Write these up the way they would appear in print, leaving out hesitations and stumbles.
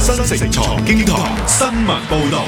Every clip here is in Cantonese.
新城財經台新聞報道。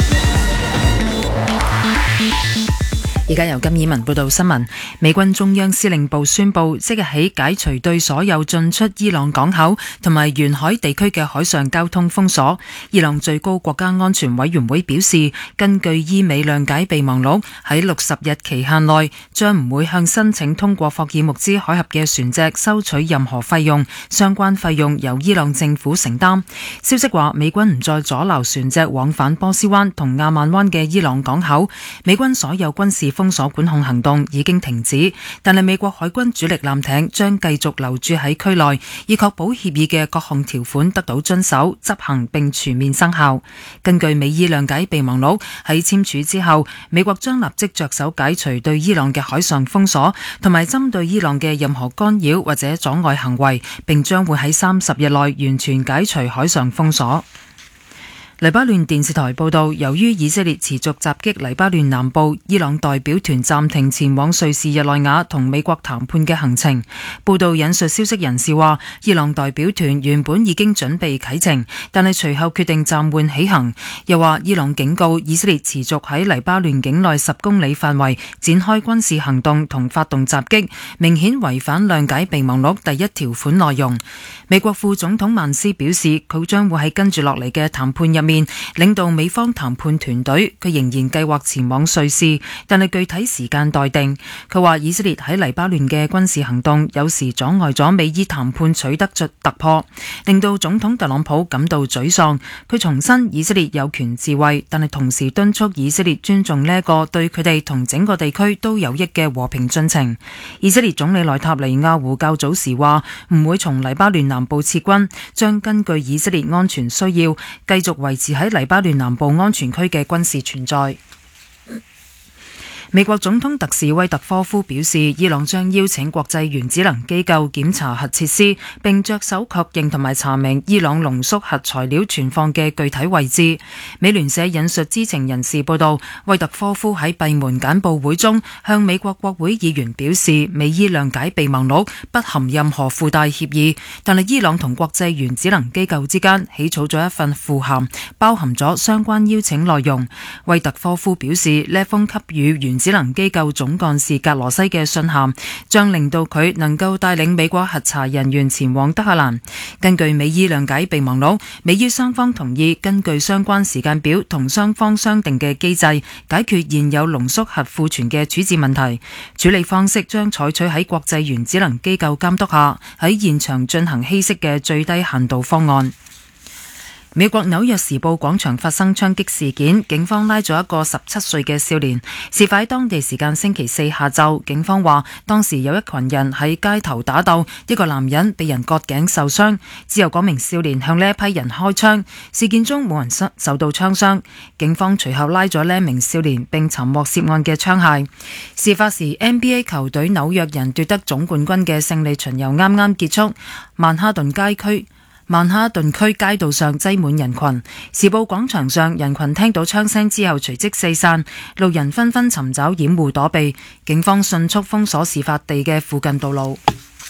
而家由金以文報道新聞。美軍中央司令部宣布，即日起解除對所有進出伊朗港口同埋沿海地區嘅海上交通封鎖。伊朗最高國家安全委員會表示，根據伊美諒解備忘錄，喺60日期限內將唔會向申請通過霍爾木茲海峽嘅船隻收取任何費用，相關費用由伊朗政府承擔。消息話，美軍唔再阻撓船隻往返波斯灣同亞曼灣嘅伊朗港口，美軍所有軍事封鎖管控行動已經停止，但係美國海軍主力艦艇將繼續留駐喺區內，以確保協議嘅各項條款得到遵守、執行並全面生效。根據美伊諒解備忘錄，喺簽署之後，美國將立即着手解除對伊朗嘅海上封鎖，同埋針對伊朗嘅任何干擾或者阻礙行為，並將會喺30日內完全解除海上封鎖。黎巴嫩電視台報道，由於以色列持續襲擊黎巴嫩南部，伊朗代表團暫停前往瑞士日內瓦同美國談判嘅行程。報道引述消息人士話，伊朗代表團原本已經準備啟程，但係隨後決定暫緩起行。又話伊朗警告以色列持續喺黎巴嫩境內10公里範圍展開軍事行動同發動襲擊，明顯違反諒解備忘錄第1條款內容。美國副總統曼斯表示，佢將會喺跟住落嚟嘅談判入面領導美方談判團隊，佢仍然計劃前往瑞士，但係具體時間待定。佢話以色列喺黎巴嫩嘅軍事行動有時阻礙咗美伊談判取得突破，令到總統特朗普感到沮喪。佢重申以色列有權自衛，但係同時敦促以色列尊重呢一個對佢哋同整個地區都有益嘅和平進程。以色列總理內塔尼亞胡較早時話唔會從黎巴嫩南部撤軍，將根據以色列安全需要繼續維持喺黎巴嫩南部安全區嘅軍事存在。美國總統特使威特科夫表示，伊朗將邀請國際原子能機構檢查核設施，並着手確認同埋查明伊朗濃縮核材料存放嘅具體位置。美聯社引述知情人士報道，威特科夫喺閉門簡報會中向美國國會議員表示，美伊諒解備忘錄不含任何附帶協議，但係伊朗同國際原子能機構之間起草咗一份附函，包含咗相關邀請內容。威特科夫表示，呢封給予原子能機構總幹事格羅西嘅信函，將令到佢能夠帶領美國核查人員前往德黑蘭。根據美伊諒解備忘錄，美伊雙方同意根據相關時間表同雙方商定嘅機制，解決現有濃縮核庫存嘅處置問題。處理方式將採取喺國際原子能機構監督下，喺現場進行稀釋嘅最低限度方案。美國紐約時報廣場發生槍擊事件，警方拉咗一個17歲嘅少年。事發喺當地時間星期4下晝，警方話當時有一群人喺街頭打鬥，一個男人被人割頸受傷，之後嗰名少年向呢一批人開槍。事件中冇人受到槍傷，警方隨後拉咗呢一名少年並尋獲涉案嘅槍械。事發時 NBA 球隊紐約人奪得總冠軍嘅勝利巡遊啱啱結束，曼哈頓區街道上擠滿人群，時報廣場上人群聽到槍聲之後隨即四散，路人紛紛尋找掩護躲避，警方迅速封鎖事發地嘅附近道路。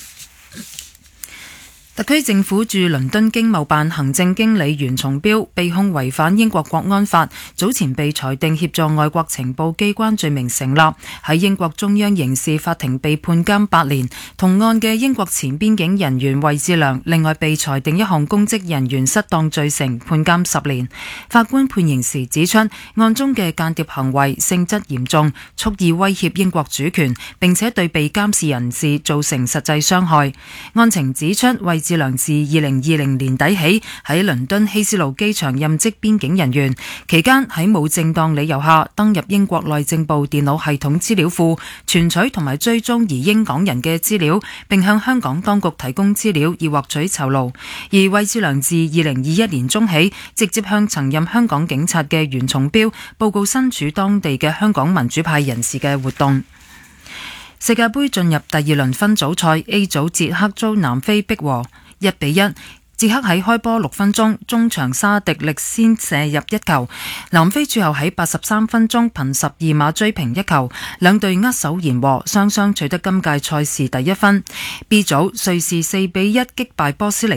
特區政府駐倫敦經貿辦行政經理袁松標被控違反英國國安法，早前被裁定協助外國情報機關罪名成立，喺英國中央刑事法庭被判監8年。同案嘅英國前邊境人員惠志良另外被裁定一項公職人員失當罪成，判監10年。法官判刑時指出，案中嘅間諜行為性質嚴重，蓄意威脅英國主權，並且對被監視人士造成實際傷害。案情指出，惠志良自2020年底起喺倫敦希斯路機場任職邊境人員，期間喺冇正當理由下登入英國內政部電腦系統資料庫，存取同埋追蹤移英港人嘅資料，並向香港當局提供資料以獲取酬勞。而惠志良自2021年中起，直接向曾任香港警察嘅袁松標報告身處當地嘅香港民主派人士嘅活動。世界盃進入第2輪分組賽 A 組，捷克遭南非逼和1-1。捷克喺開波6分鐘，中場沙迪力先射入1球，南非最後喺83分鐘憑12碼追平1球，兩隊握手言和，雙雙取得今屆賽事第1分。B 組，瑞士4-1擊敗波斯尼。